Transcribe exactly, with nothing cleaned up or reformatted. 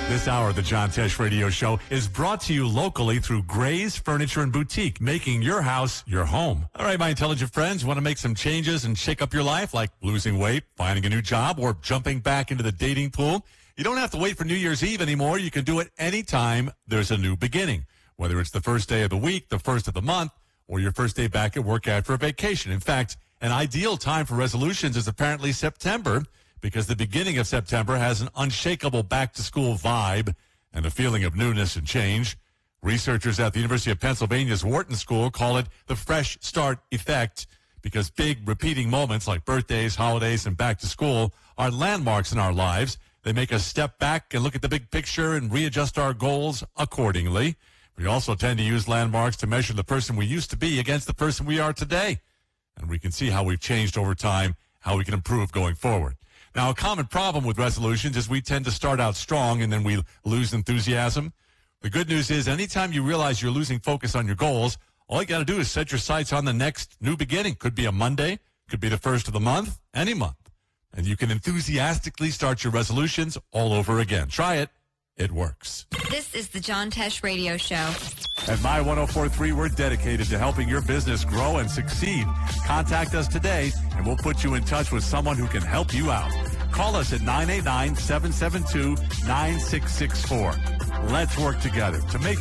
This hour of the John Tesh Radio Show is brought to you locally through Gray's Furniture and Boutique, making your house your home. All right, my intelligent friends, want to make some changes and shake up your life, like losing weight, finding a new job, or jumping back into the dating pool? You don't have to wait for New Year's Eve anymore. You can do it anytime there's a new beginning, whether it's the first day of the week, the first of the month, or your first day back at work after a vacation. In fact, an ideal time for resolutions is apparently September, because the beginning of September has an unshakable back-to-school vibe and a feeling of newness and change. Researchers at the University of Pennsylvania's Wharton School call it the fresh start effect, because big repeating moments like birthdays, holidays, and back-to-school are landmarks in our lives. They make us step back and look at the big picture and readjust our goals accordingly. We also tend to use landmarks to measure the person we used to be against the person we are today. And we can see how we've changed over time, how we can improve going forward. Now, a common problem with resolutions is we tend to start out strong and then we lose enthusiasm. The good news is anytime you realize you're losing focus on your goals, all you got to do is set your sights on the next new beginning. Could be a Monday, could be the first of the month, any month. And you can enthusiastically start your resolutions all over again. Try it. It works. This is the John Tesh Radio Show. At My one oh four point three, we're dedicated to helping your business grow and succeed. Contact us today, and we'll put you in touch with someone who can help you out. Call us at nine eight nine, seven seven two, nine six six four. Let's work together to make